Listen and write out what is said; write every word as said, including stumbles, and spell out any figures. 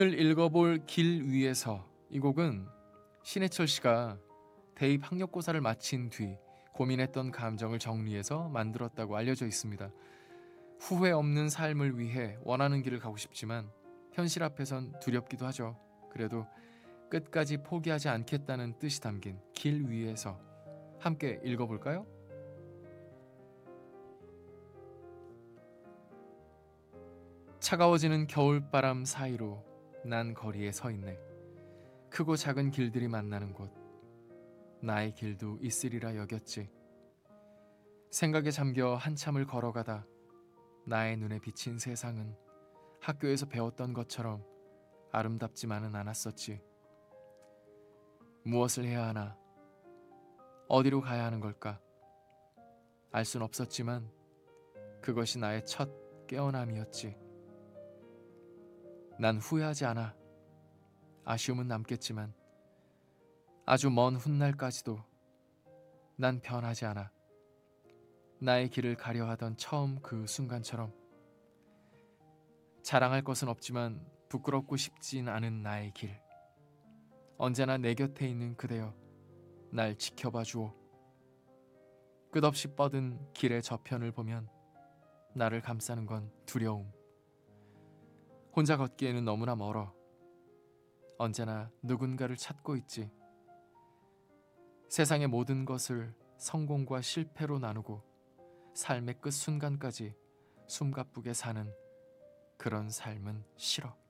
을 읽어볼 길 위에서. 이 곡은 신해철 씨가 대입 학력고사를 마친 뒤 고민했던 감정을 정리해서 만들었다고 알려져 있습니다. 후회 없는 삶을 위해 원하는 길을 가고 싶지만 현실 앞에선 두렵기도 하죠. 그래도 끝까지 포기하지 않겠다는 뜻이 담긴 길 위에서 함께 읽어볼까요? 차가워지는 겨울바람 사이로 난 거리에 서 있네. 크고 작은 길들이 만나는 곳. 나의 길도 있으리라 여겼지. 생각에 잠겨 한참을 걸어가다 나의 눈에 비친 세상은 학교에서 배웠던 것처럼 아름답지만은 않았었지. 무엇을 해야 하나? 어디로 가야 하는 걸까? 알 순 없었지만 그것이 나의 첫 깨어남이었지. 난 후회하지 않아. 아쉬움은 남겠지만 아주 먼 훗날까지도 난 변하지 않아. 나의 길을 가려 하던 처음 그 순간처럼. 자랑할 것은 없지만 부끄럽고 싶진 않은 나의 길. 언제나 내 곁에 있는 그대여 날 지켜봐 주오. 끝없이 뻗은 길의 저편을 보면 나를 감싸는 건 두려움. 혼자 걷기에는 너무나 멀어. 언제나 누군가를 찾고 있지. 세상의 모든 것을 성공과 실패로 나누고 삶의 끝 순간까지 숨가쁘게 사는 그런 삶은 싫어.